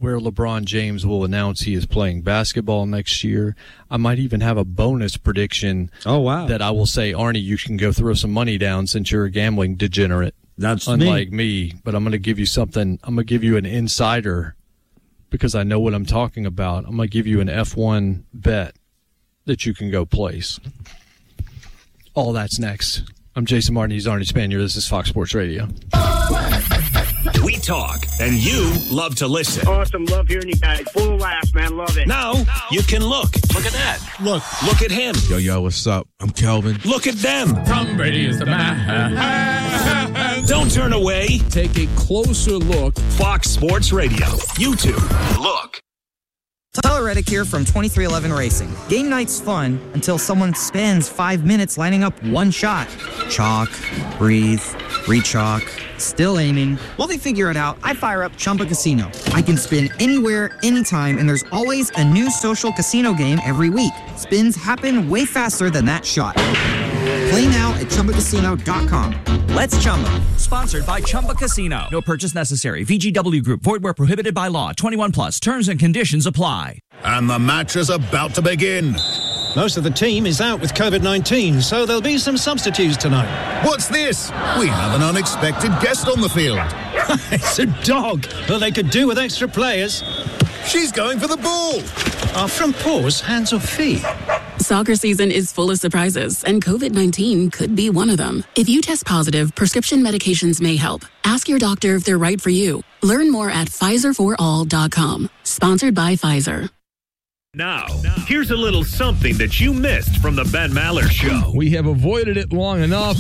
where LeBron James will announce he is playing basketball next year. I might even have a bonus prediction. Oh, wow. That I will say, Arnie, you can go throw some money down since you're a gambling degenerate. That's unlike me. But I'm going to give you something. I'm going to give you an insider because I know what I'm talking about. I'm going to give you an F1 bet that you can go place. All that's next. I'm Jason Martin. He's Arnie Spanier. This is Fox Sports Radio. We talk, and you love to listen. Awesome. Love hearing you guys. Full of laughs, man. Love it. Now, you can look. Look at that. Look at him. Yo, what's up? I'm Kelvin. Look at them. Tom Brady is the man. Don't turn away. Take a closer look. Fox Sports Radio. YouTube. Look. Tyler Reddick here from 2311 Racing. Game night's fun until someone spends 5 minutes lining up one shot. Chalk, breathe, re-chalk, still aiming. While they figure it out, I fire up Chumba Casino. I can spin anywhere, anytime, and there's always a new social casino game every week. Spins happen way faster than that shot. Play now at ChumbaCasino.com. Let's Chumba. Sponsored by Chumba Casino. No purchase necessary. VGW Group. Void where prohibited by law. 21 plus. Terms and conditions apply. And the match is about to begin. Most of the team is out with COVID-19, so there'll be some substitutes tonight. What's this? We have an unexpected guest on the field. It's a dog. Well, they could do with extra players. She's going for the ball. From paws, hands or feet? Soccer season is full of surprises, and COVID-19 could be one of them. If you test positive, prescription medications may help. Ask your doctor if they're right for you. Learn more at PfizerForAll.com. Sponsored by Pfizer. Now, here's a little something that you missed from the Ben Maller Show. We have avoided it long enough.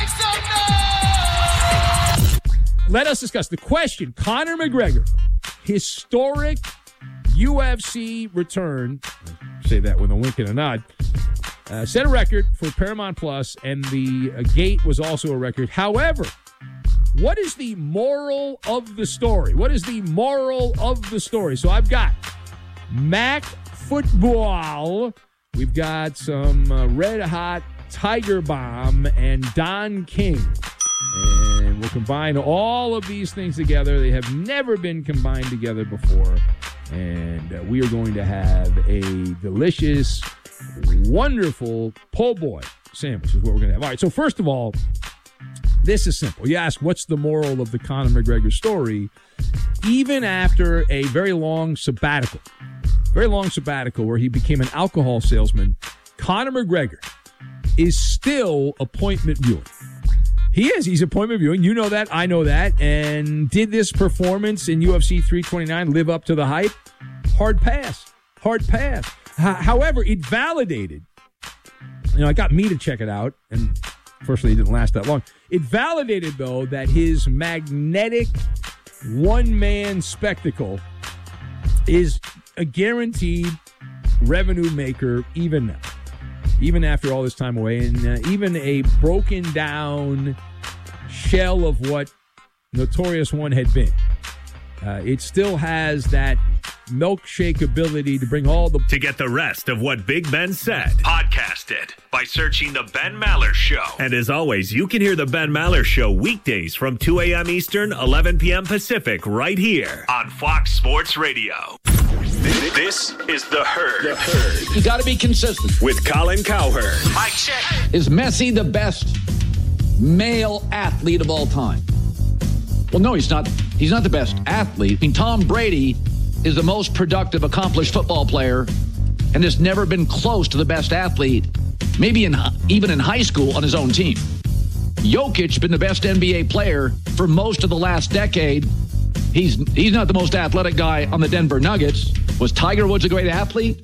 Let us discuss the question. Conor McGregor, historic UFC return, say that with a wink and a nod, set a record for Paramount Plus, and the gate was also a record. However, what is the moral of the story? What is the moral of the story? So I've got Mac Football, we've got some Red Hot Tiger Bomb, and Don King. And we'll combine all of these things together. They have never been combined together before. And we are going to have a delicious, wonderful po' boy sandwich is what we're going to have. All right, so first of all, this is simple. You ask, what's the moral of the Conor McGregor story? Even after a very long sabbatical where he became an alcohol salesman, Conor McGregor is still appointment viewing. He is. He's appointment viewing. You know that. I know that. And did this performance in UFC 329 live up to the hype? Hard pass. However, it validated. It got me to check it out. And fortunately, it didn't last that long. It validated, though, that his magnetic one-man spectacle is a guaranteed revenue maker even now. Even after all this time away, and even a broken down shell of what Notorious One had been. It still has that milkshake ability to bring all the... To get the rest of what Big Ben said, podcast it by searching The Ben Maller Show. And as always, you can hear The Ben Maller Show weekdays from 2 a.m. Eastern, 11 p.m. Pacific, right here on Fox Sports Radio. This is The Herd. You got to be consistent. With Colin Cowherd. Mike check. Is Messi the best male athlete of all time? Well, no, he's not. He's not the best athlete. I mean, Tom Brady is the most productive, accomplished football player, and has never been close to the best athlete, maybe even in high school on his own team. Jokic been the best NBA player for most of the last decade. He's not the most athletic guy on the Denver Nuggets. Was Tiger Woods a great athlete?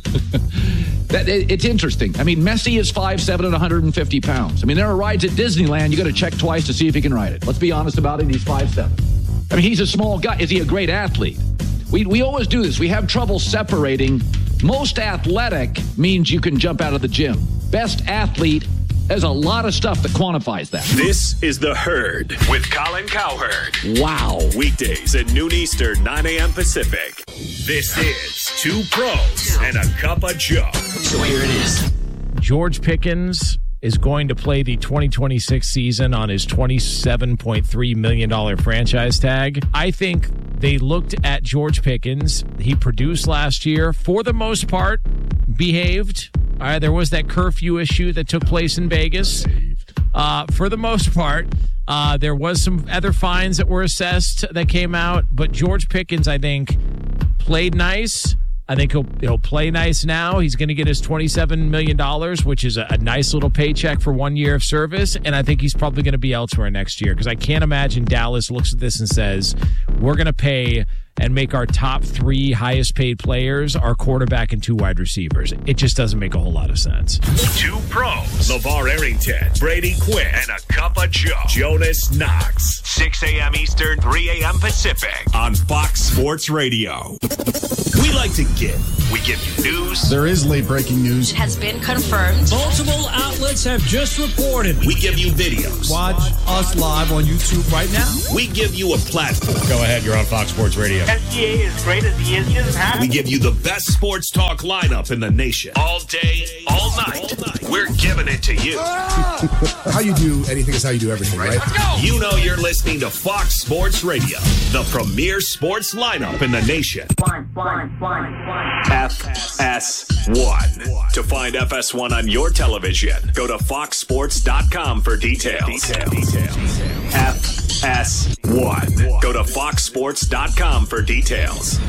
It's interesting. I mean, Messi is 5'7" and 150 pounds. I mean, there are rides at Disneyland you got to check twice to see if he can ride it. Let's be honest about it. He's 5'7". I mean, he's a small guy. Is he a great athlete? We always do this. We have trouble separating. Most athletic means you can jump out of the gym. Best athlete, there's a lot of stuff that quantifies that. This is The Herd with Colin Cowherd. Wow. Weekdays at noon Eastern, 9 a.m. Pacific. This is Two Pros and a Cup of Joe. So here it is. George Pickens is going to play the 2026 season on his $27.3 million franchise tag. I think they looked at George Pickens. He produced last year. For the most part, behaved. All right, there was that curfew issue that took place in Vegas. For the most part, there was some other fines that were assessed that came out. But George Pickens, I think, played nice. I think he'll play nice now. He's going to get his $27 million, which is a nice little paycheck for 1 year of service. And I think he's probably going to be elsewhere next year because I can't imagine Dallas looks at this and says, we're going to pay and make our top 3 highest paid players our quarterback and 2 wide receivers. It just doesn't make a whole lot of sense. 2 pros, LeVar Arrington, Brady Quinn, and a cup of Joe, Jonas Knox. 6 a.m. Eastern, 3 a.m. Pacific on Fox Sports Radio. We like to give. We give you news. There is late breaking news. It has been confirmed. Multiple outlets have just reported. We give you videos. Watch us live on YouTube right now. We give you a platform. Go ahead, you're on Fox Sports Radio. SGA is great as he is. He doesn't have. We give you the best sports talk lineup in the nation. All day, all night. We're giving it to you. How you do anything is how you do everything, right? Let's go. You know you're listening to Fox Sports Radio, the premier sports lineup in the nation. FS1. To find FS1 on your television, go to foxsports.com for details. FS1. Go to foxsports.com for details.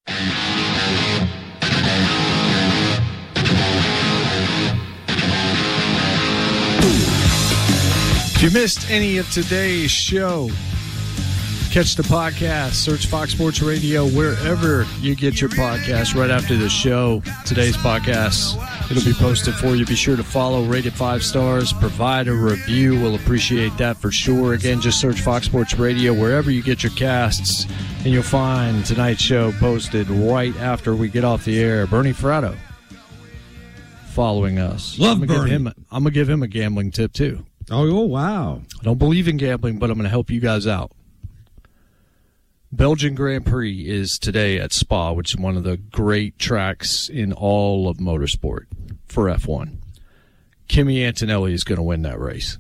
If you missed any of today's show, catch the podcast. Search Fox Sports Radio wherever you get your podcast right after the show. Today's podcast, it'll be posted for you. Be sure to follow, rate it 5 stars, provide a review. We'll appreciate that for sure. Again, just search Fox Sports Radio wherever you get your casts, and you'll find tonight's show posted right after we get off the air. Bernie Fratto following us. Love Bernie. I'm going to give him a gambling tip, too. Oh, wow. I don't believe in gambling, but I'm going to help you guys out. Belgian Grand Prix is today at Spa, which is one of the great tracks in all of motorsport for F1. Kimi Antonelli is going to win that race.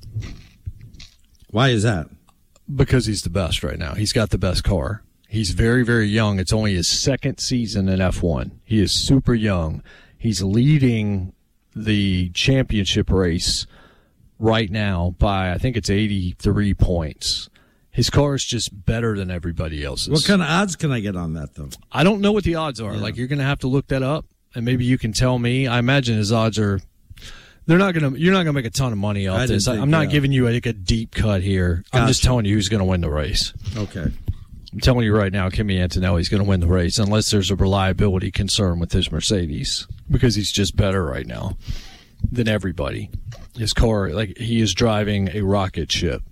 Why is that? Because he's the best right now. He's got the best car. He's very, very young. It's only his 2nd season in F1. He is super young. He's leading the championship race right now by, I think it's 83 points. His car is just better than everybody else's. What kind of odds can I get on that, though? I don't know what the odds are. Yeah. Like, you're going to have to look that up, and maybe you can tell me. I imagine his odds are – you're not going to make a ton of money off this. I'm not giving you a deep cut here. Gotcha. I'm just telling you who's going to win the race. Okay. I'm telling you right now, Kimi Antonelli is going to win the race unless there's a reliability concern with his Mercedes, because he's just better right now than everybody. His car, like, he is driving a rocket ship.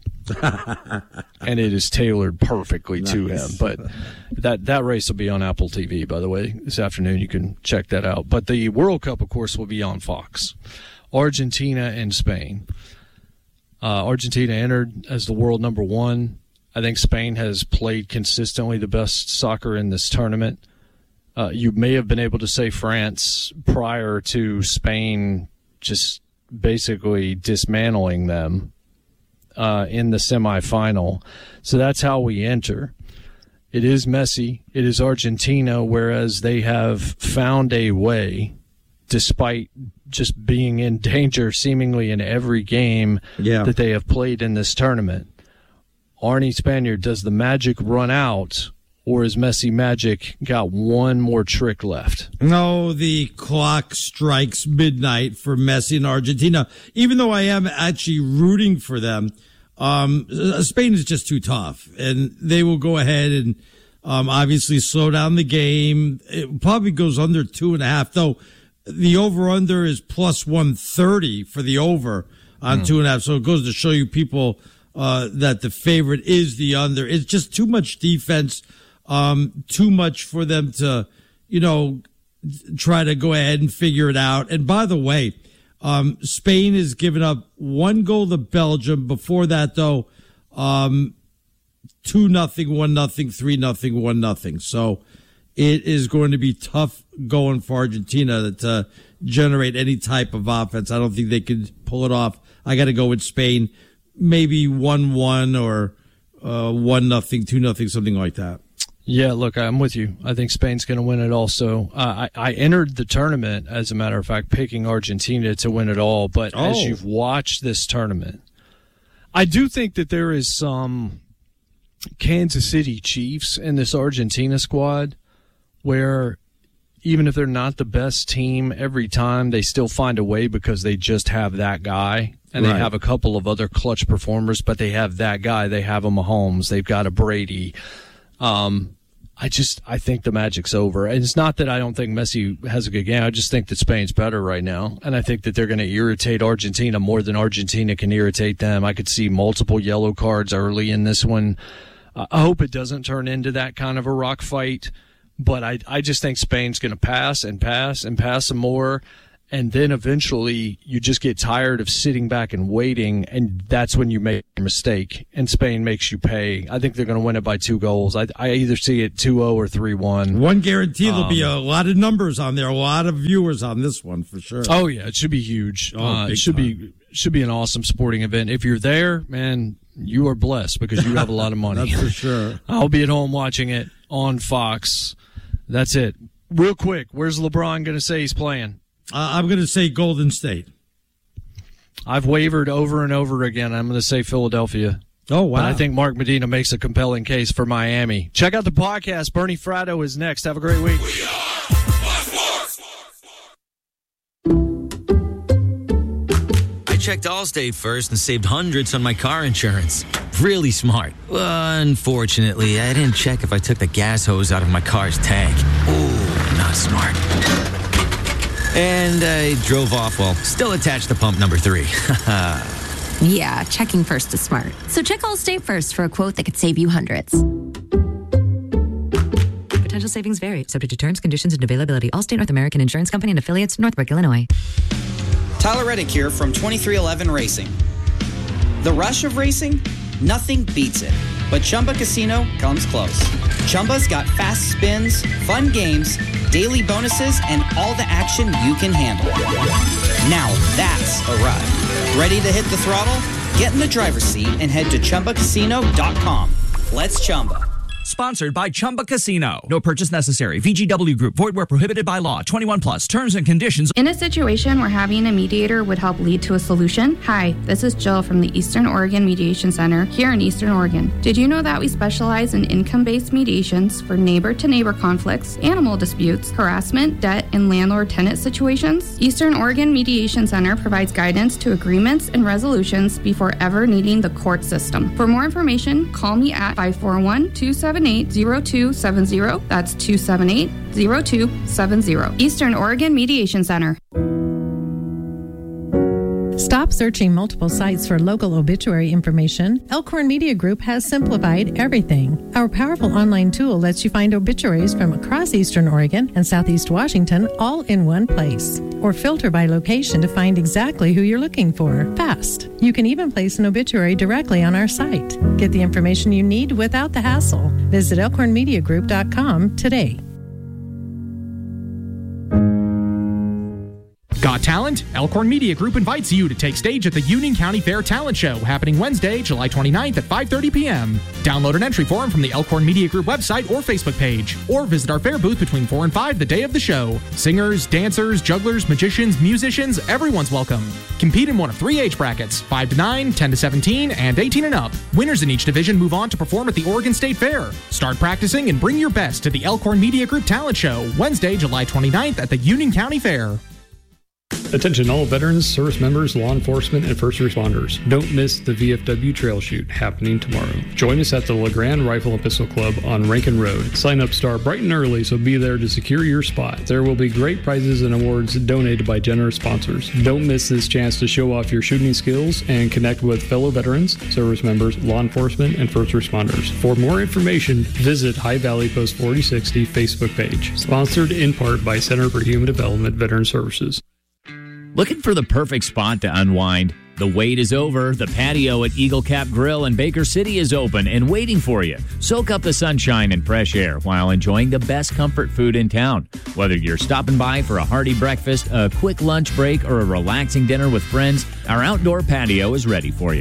And it is tailored perfectly to him. But that race will be on Apple TV, by the way, this afternoon. You can check that out. But the World Cup, of course, will be on Fox. Argentina and Spain. Argentina entered as the world number 1. I think Spain has played consistently the best soccer in this tournament. You may have been able to say France prior to Spain just basically dismantling them in the semifinal. So that's how we enter. It is Messi. It is Argentina, whereas they have found a way, despite just being in danger seemingly in every game that they have played in this tournament. Arnie Spaniard, does the magic run out, or is Messi magic got one more trick left? No, the clock strikes midnight for Messi and Argentina. Even though I am actually rooting for them, Spain is just too tough, and they will go ahead and obviously slow down the game. It probably goes under 2.5, though the over-under is plus 130 for the over on 2.5. So it goes to show you people that the favorite is the under. It's just too much defense, too much for them to, try to go ahead and figure it out. And by the way, Spain has given up 1 goal to Belgium. Before that, though, 2-0, 1-0, 3-0, 1-0. So it is going to be tough going for Argentina to generate any type of offense. I don't think they can pull it off. I got to go with Spain. Maybe 1-1 or 1-0, 2-0, something like that. Yeah, look, I'm with you. I think Spain's going to win it also. I entered the tournament, as a matter of fact, picking Argentina to win it all. But as you've watched this tournament, I do think that there is some Kansas City Chiefs in this Argentina squad where even if they're not the best team every time, they still find a way because they just have that guy. And they have a couple of other clutch performers, but they have that guy. They have a Mahomes. They've got a Brady. I think the magic's over. And it's not that I don't think Messi has a good game. I just think that Spain's better right now. And I think that they're going to irritate Argentina more than Argentina can irritate them. I could see multiple yellow cards early in this one. I hope it doesn't turn into that kind of a rock fight. But I just think Spain's going to pass and pass and pass some more. And then eventually you just get tired of sitting back and waiting, and that's when you make a mistake, and Spain makes you pay. I think they're going to win it by 2 goals. I either see it 2-0 or 3-1. One guarantee there'll be a lot of numbers on there, a lot of viewers on this one for sure. Oh, yeah, it should be huge. It should be an awesome sporting event. If you're there, man, you are blessed because you have a lot of money. That's for sure. I'll be at home watching it on Fox. That's it. Real quick, where's LeBron going to say he's playing? I'm going to say Golden State. I've wavered over and over again. I'm going to say Philadelphia. Oh, wow. But I think Mark Medina makes a compelling case for Miami. Check out the podcast. Bernie Fratto is next. Have a great week. I checked Allstate first and saved hundreds on my car insurance. Really smart. Unfortunately, I didn't check if I took the gas hose out of my car's tank. Ooh, not smart. And I drove off while still attached to pump number 3. Yeah, checking first is smart. So check Allstate first for a quote that could save you hundreds. Potential savings vary, subject to terms, conditions, and availability. Allstate North American Insurance Company and Affiliates, Northbrook, Illinois. Tyler Reddick here from 2311 Racing. The rush of racing? Nothing beats it. But Chumba Casino comes close. Chumba's got fast spins, fun games, daily bonuses, and all the action you can handle. Now that's a ride. Ready to hit the throttle? Get in the driver's seat and head to ChumbaCasino.com. Let's Chumba. Sponsored by Chumba Casino. No purchase necessary. VGW Group. Void where prohibited by law. 21 plus. Terms and conditions. In a situation where having a mediator would help lead to a solution? Hi, this is Jill from the Eastern Oregon Mediation Center here in Eastern Oregon. Did you know that we specialize in income-based mediations for neighbor-to-neighbor conflicts, animal disputes, harassment, debt, and landlord-tenant situations? Eastern Oregon Mediation Center provides guidance to agreements and resolutions before ever needing the court system. For more information, call me at 541-278-0270. That's 278-0270. Eastern Oregon Mediation Center. Stop searching multiple sites for local obituary information. Elkhorn Media Group has simplified everything. Our powerful online tool lets you find obituaries from across Eastern Oregon and Southeast Washington all in one place. Or filter by location to find exactly who you're looking for. Fast. You can even place an obituary directly on our site. Get the information you need without the hassle. Visit elkhornmediagroup.com today. Got talent? Elkhorn Media Group invites you to take stage at the Union County Fair Talent Show happening Wednesday, July 29th at 5:30 p.m. Download an entry form from the Elkhorn Media Group website or Facebook page, or visit our fair booth between 4 and 5 the day of the show. Singers, dancers, jugglers, magicians, musicians, everyone's welcome. Compete in one of 3 age brackets, 5 to 9, 10 to 17, and 18 and up. Winners in each division move on to perform at the Oregon State Fair. Start practicing and bring your best to the Elkhorn Media Group Talent Show Wednesday, July 29th at the Union County Fair. Attention all veterans, service members, law enforcement, and first responders. Don't miss the VFW Trail Shoot happening tomorrow. Join us at the LeGrand Rifle and Pistol Club on Rankin Road. Sign-ups start bright and early, so be there to secure your spot. There will be great prizes and awards donated by generous sponsors. Don't miss this chance to show off your shooting skills and connect with fellow veterans, service members, law enforcement, and first responders. For more information, visit High Valley Post 4060 Facebook page. Sponsored in part by Center for Human Development Veteran Services. Looking for the perfect spot to unwind? The wait is over. The patio at Eagle Cap Grill in Baker City is open and waiting for you. Soak up the sunshine and fresh air while enjoying the best comfort food in town. Whether you're stopping by for a hearty breakfast, a quick lunch break, or a relaxing dinner with friends, our outdoor patio is ready for you.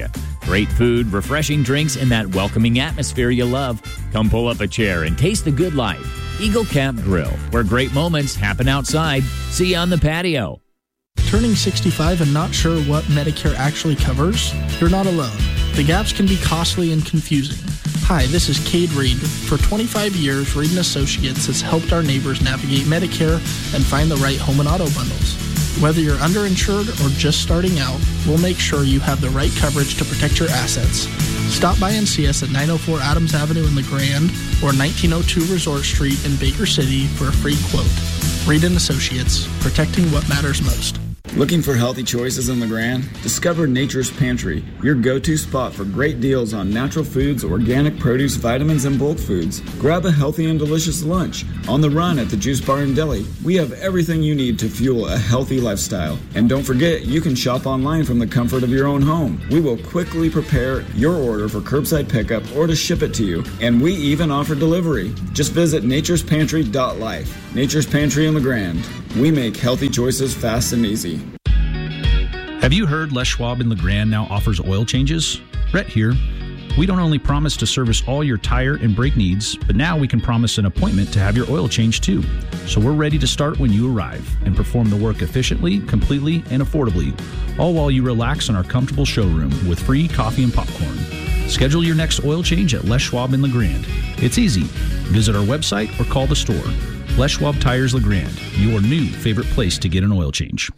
Great food, refreshing drinks, and that welcoming atmosphere you love. Come pull up a chair and taste the good life. Eagle Cap Grill, where great moments happen outside. See you on the patio. Turning 65 and not sure what Medicare actually covers? You're not alone. The gaps can be costly and confusing. Hi, this is Cade Reed. For 25 years, Reed & Associates has helped our neighbors navigate Medicare and find the right home and auto bundles. Whether you're underinsured or just starting out, we'll make sure you have the right coverage to protect your assets. Stop by and see us at 904 Adams Avenue in LeGrand or 1902 Resort Street in Baker City for a free quote. Reed & Associates, protecting what matters most. Looking for healthy choices in LeGrand? Discover Nature's Pantry, your go-to spot for great deals on natural foods, organic produce, vitamins, and bulk foods. Grab a healthy and delicious lunch. On the run at the Juice Bar and Deli, we have everything you need to fuel a healthy lifestyle. And don't forget, you can shop online from the comfort of your own home. We will quickly prepare your order for curbside pickup or to ship it to you. And we even offer delivery. Just visit naturespantry.life. Nature's Pantry in LeGrand. We make healthy choices fast and easy. Have you heard Les Schwab in LeGrand now offers oil changes? Rhett here. We don't only promise to service all your tire and brake needs, but now we can promise an appointment to have your oil changed too. So we're ready to start when you arrive and perform the work efficiently, completely, and affordably, all while you relax in our comfortable showroom with free coffee and popcorn. Schedule your next oil change at Les Schwab in LeGrand. It's easy. Visit our website or call the store. Les Schwab Tires LeGrand, your new favorite place to get an oil change.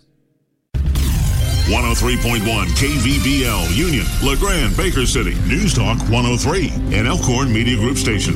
103.1 KVBL, Union, LeGrand, Baker City, News Talk 103, an Elkhorn Media Group station.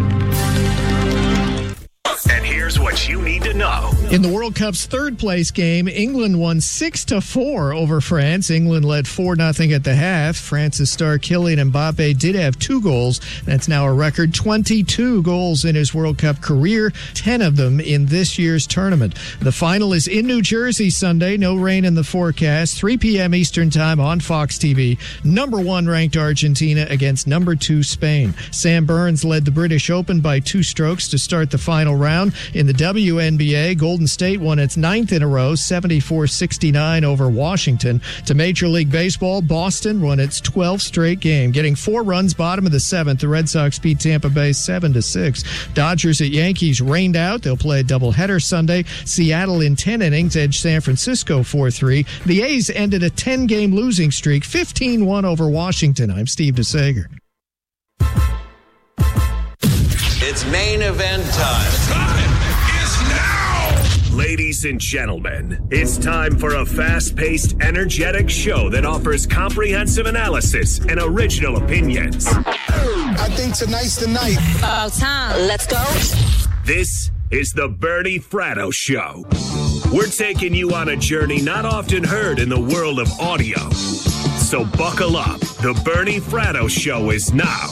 And here's what you need to know. In the World Cup's third place game, England won 6-4 over France. England led 4-0 at the half. France's star Kylian Mbappe did have 2 goals. That's now a record 22 goals in his World Cup career, 10 of them in this year's tournament. The final is in New Jersey Sunday. No rain in the forecast. 3 p.m. Eastern Time on Fox TV. Number 1 ranked Argentina against number 2 Spain. Sam Burns led the British Open by 2 strokes to start the final round. In the WNBA, Golden State won its 9th in a row, 74-69 over Washington. To Major League Baseball, Boston won its 12th straight game. Getting 4 runs bottom of the 7th, the Red Sox beat Tampa Bay 7-6. Dodgers at Yankees rained out. They'll play a doubleheader Sunday. Seattle in 10 innings edged San Francisco 4-3. The A's ended a 10-game losing streak, 15-1 over Washington. I'm Steve DeSager. It's main event time. Time is now! Ladies and gentlemen, it's time for a fast-paced, energetic show that offers comprehensive analysis and original opinions. I think tonight's the night. About time. Let's go. This is the Bernie Fratto Show. We're taking you on a journey not often heard in the world of audio. So buckle up. The Bernie Fratto Show is now.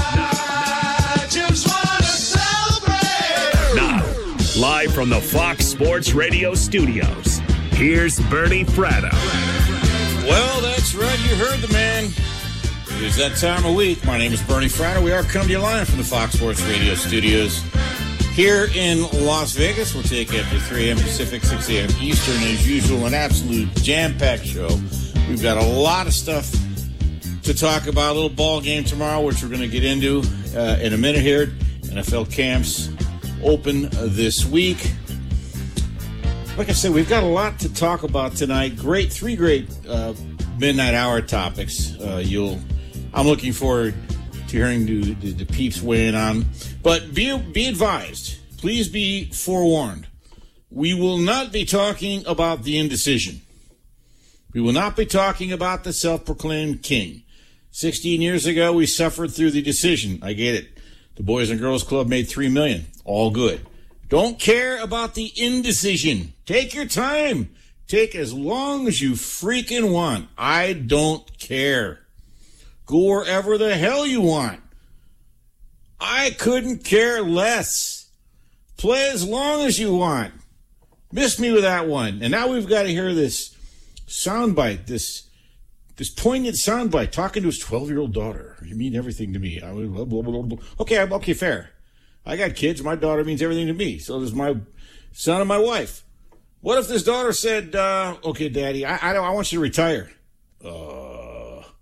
Live from the Fox Sports Radio studios, here's Bernie Fratto. Well, that's right. You heard the man. It is that time of week. My name is Bernie Fratto. We are coming to you live from the Fox Sports Radio studios here in Las Vegas. We'll take you after 3 a.m. Pacific, 6 a.m. Eastern. As usual, an absolute jam-packed show. We've got a lot of stuff to talk about. A little ball game tomorrow, which we're going to get into in a minute here. NFL camps open this week. Like I said, we've got a lot to talk about tonight. Three great midnight hour topics. I'm looking forward to hearing the peeps weighing on. But be advised, please be forewarned. We will not be talking about the indecision. We will not be talking about the self-proclaimed king. 16 years ago, we suffered through the decision. I get it. The Boys and Girls Club made $3 million. All good. Don't care about the indecision. Take your time. Take as long as you freaking want. I don't care. Go wherever the hell you want. I couldn't care less. Play as long as you want. Missed me with that one. And now we've got to hear this soundbite, this poignant soundbite talking to his 12-year-old daughter. You mean everything to me. Okay, fair. I got kids. My daughter means everything to me. So does my son and my wife. What if this daughter said, okay, Daddy, I want you to retire.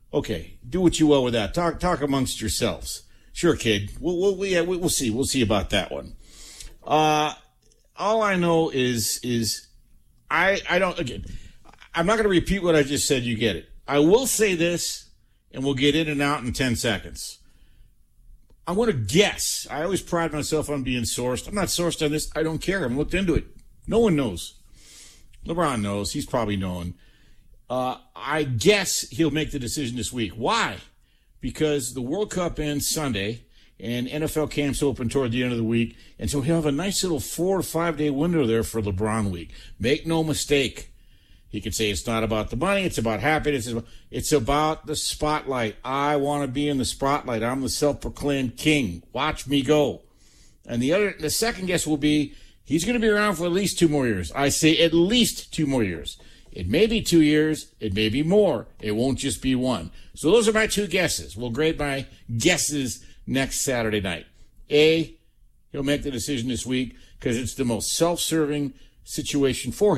Okay, do what you will with that. Talk amongst yourselves. Sure, kid. We'll see. We'll see about that one. All I know is I don't. Again, I'm not going to repeat what I just said. You get it. I will say this, and we'll get in and out in 10 seconds. I want to guess. I always pride myself on being sourced. I'm not sourced on this. I don't care. I've looked into it. No one knows. LeBron knows. He's probably known. I guess he'll make the decision this week. Why? Because the World Cup ends Sunday, and NFL camps open toward the end of the week, and so he'll have a nice little 4 or 5 day window there for LeBron week. Make no mistake. He could say it's not about the money, it's about happiness, it's about the spotlight. I want to be in the spotlight. I'm the self-proclaimed king. Watch me go. And the second guess will be he's going to be around for at least 2 more years. I say at least 2 more years. It may be 2 years, it may be more. It won't just be 1. So those are my 2 guesses. We'll grade my guesses next Saturday night. A, he'll make the decision this week because it's the most self-serving situation for him.